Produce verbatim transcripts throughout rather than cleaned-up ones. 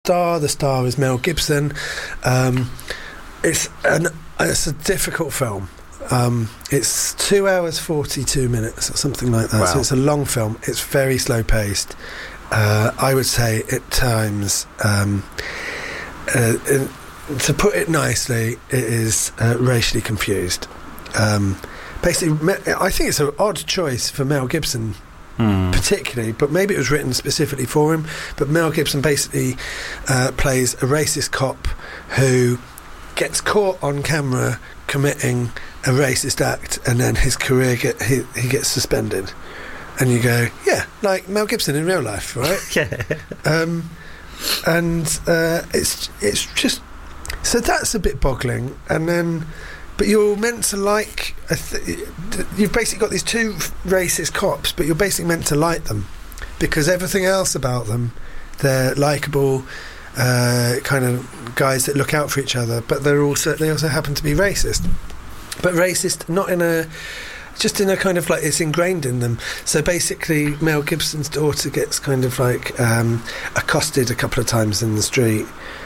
star. The star is Mel Gibson. Um, it's an it's a difficult film. Um, it's two hours forty-two minutes or something like that. Wow. So it's a long film. It's very slow paced. Uh, I would say at times, um, uh, in, to put it nicely, it is uh, racially confused. Um, basically, I think it's an odd choice for Mel Gibson, mm. particularly, but maybe it was written specifically for him. But Mel Gibson basically uh, plays a racist cop who gets caught on camera committing a racist act, and then his career get he, he gets suspended. And you go, yeah, like Mel Gibson in real life, right? Yeah. Um, and uh, it's it's just so that's a bit boggling. And then, but you're meant to like. A th- you've basically got these two racist cops, but you're basically meant to like them because everything else about them, they're likable, uh, kind of guys that look out for each other. But they're also they also happen to be racist, but racist not in a. Just in a kind of like it's ingrained in them. So basically Mel Gibson's daughter gets kind of like um, accosted a couple of times in the street,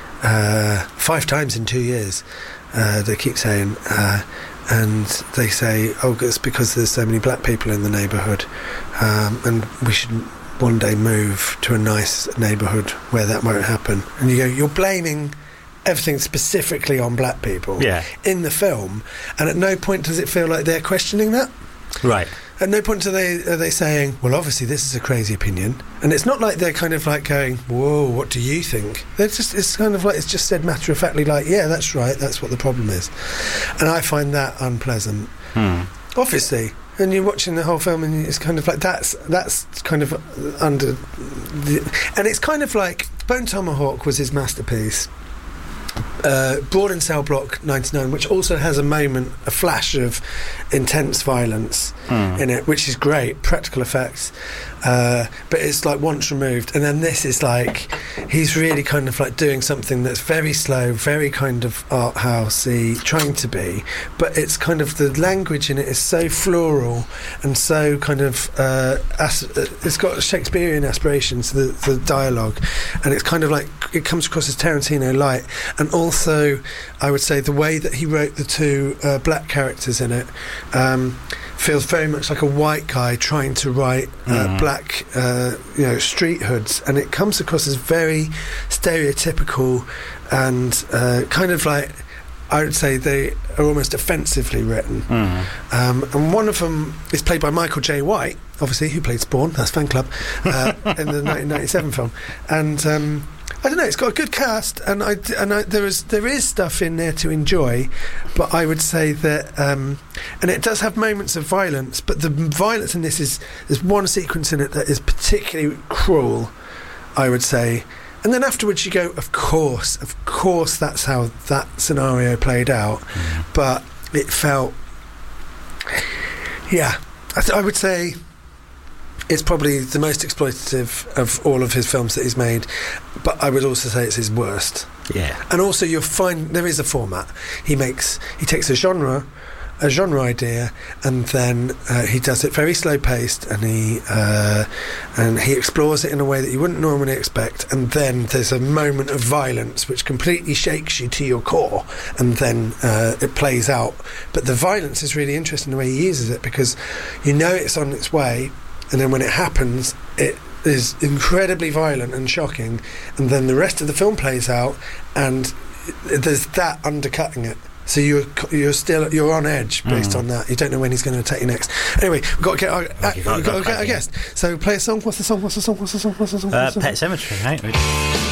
uh, five times in two years, uh, they keep saying, uh, and they say, oh, it's because there's so many black people in the neighbourhood, um, and we should one day move to a nice neighbourhood where that won't happen. And you go, you're blaming everything specifically on black people yeah. in the film, and at no point does it feel like they're questioning that. Right. At no point are they are they saying, well, obviously this is a crazy opinion, and it's not like they're kind of like going, whoa, what do you think? They're just it's kind of like it's just said matter of factly, like, yeah, that's right, that's what the problem is. And I find that unpleasant. Hmm. Obviously. And you're watching the whole film, and it's kind of like that's that's kind of under, the, and it's kind of like Bone Tomahawk was his masterpiece. Uh, Broad and Cell Block ninety-nine, which also has a moment, a flash of intense violence mm. in it, which is great, practical effects, uh, but it's like once removed. And then this is like he's really kind of like doing something that's very slow, very kind of art housey, trying to be, but it's kind of the language in it is so floral and so kind of uh, as- it's got Shakespearean aspirations, the, the dialogue, and it's kind of like it comes across as Tarantino light. And also I would say the way that he wrote the two uh, black characters in it um, feels very much like a white guy trying to write uh, mm. black uh, you know, street hoods, and it comes across as very stereotypical and uh, kind of like I would say they are almost offensively written. Mm. Um, and one of them is played by Michael J. White, obviously, who played Spawn, that's Fan Club, uh, in the nineteen ninety-seven film. And um, I don't know, it's got a good cast, and I and I, there is there is stuff in there to enjoy, but I would say that, um, and it does have moments of violence, but the violence in this is there's one sequence in it that is particularly cruel, I would say. And then afterwards you go, of course, of course that's how that scenario played out. Mm. But it felt, yeah, I, th- I would say it's probably the most exploitative of all of his films that he's made, but I would also say it's his worst. Yeah. And also you'll find there is a format. He makes, he takes a genre, a genre idea, and then uh, he does it very slow paced, and he uh, and he explores it in a way that you wouldn't normally expect, and then there's a moment of violence which completely shakes you to your core, and then uh, it plays out. But the violence is really interesting the way he uses it, because you know it's on its way, and then when it happens it is incredibly violent and shocking, and then the rest of the film plays out and there's that undercutting it. So you're you're still you're on edge based mm. on that. You don't know when he's going to attack you next. Anyway, we've got to get our, uh, we've got to get our guest. So play a song. What's the song? What's the song? What's the song? What's the song? What's the song? Uh, Pet Sematary, right?